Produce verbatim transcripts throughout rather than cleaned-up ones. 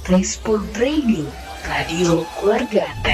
Respon Radio, radio keluarga Anda.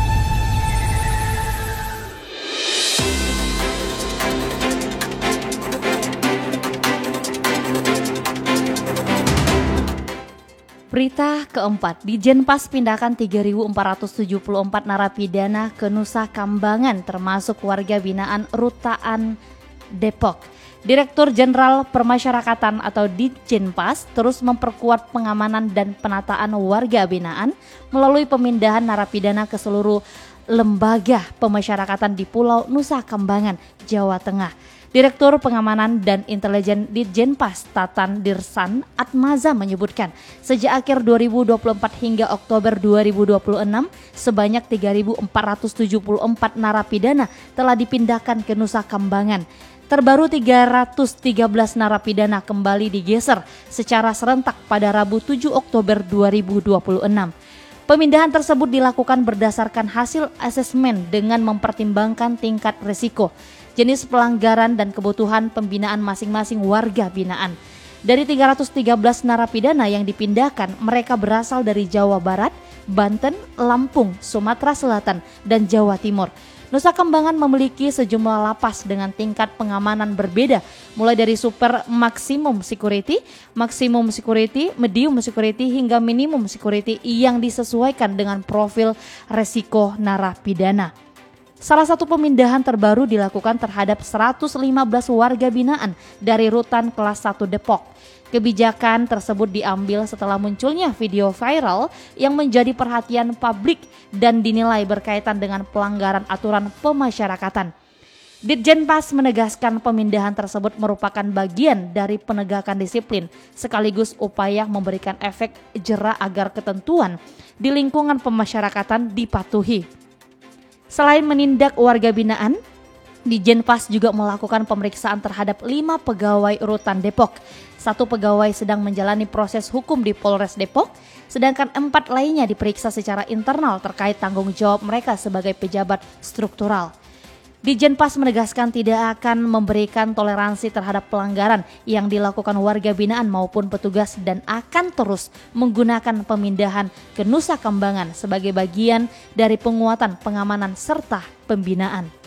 Berita keempat, Dijenpas pindahkan tiga ribu empat ratus tujuh puluh empat narapidana ke Nusa Kambangan termasuk warga binaan Rutaan Depok. Direktur Jenderal Permasyarakatan atau Dijenpas terus memperkuat pengamanan dan penataan warga binaan melalui pemindahan narapidana ke seluruh lembaga pemasyarakatan di Pulau Nusa Kambangan, Jawa Tengah. Direktur Pengamanan dan Intelijen Ditjenpas Tatan Dirsan Atmaza menyebutkan sejak akhir dua ribu dua puluh empat hingga Oktober dua ribu dua puluh enam sebanyak tiga ribu empat ratus tujuh puluh empat narapidana telah dipindahkan ke Nusa Kambangan. Terbaru tiga ratus tiga belas narapidana kembali digeser secara serentak pada Rabu tujuh Oktober dua ribu dua puluh enam. Pemindahan tersebut dilakukan berdasarkan hasil asesmen dengan mempertimbangkan tingkat risiko, jenis pelanggaran dan kebutuhan pembinaan masing-masing warga binaan. Dari tiga ratus tiga belas narapidana yang dipindahkan, mereka berasal dari Jawa Barat, Banten, Lampung, Sumatera Selatan, dan Jawa Timur. Nusa Kambangan memiliki sejumlah lapas dengan tingkat pengamanan berbeda, mulai dari super maksimum security, maksimum security, medium security, hingga minimum security yang disesuaikan dengan profil resiko narapidana. Salah satu pemindahan terbaru dilakukan terhadap seratus lima belas warga binaan dari Rutan Kelas satu Depok. Kebijakan tersebut diambil setelah munculnya video viral yang menjadi perhatian publik dan dinilai berkaitan dengan pelanggaran aturan pemasyarakatan. Ditjenpas menegaskan pemindahan tersebut merupakan bagian dari penegakan disiplin sekaligus upaya memberikan efek jera agar ketentuan di lingkungan pemasyarakatan dipatuhi. Selain menindak warga binaan, Ditjenpas juga melakukan pemeriksaan terhadap lima pegawai Rutan Depok. Satu pegawai sedang menjalani proses hukum di Polres Depok, sedangkan empat lainnya diperiksa secara internal terkait tanggung jawab mereka sebagai pejabat struktural. Ditjenpas menegaskan tidak akan memberikan toleransi terhadap pelanggaran yang dilakukan warga binaan maupun petugas dan akan terus menggunakan pemindahan ke Nusa Kambangan sebagai bagian dari penguatan pengamanan serta pembinaan.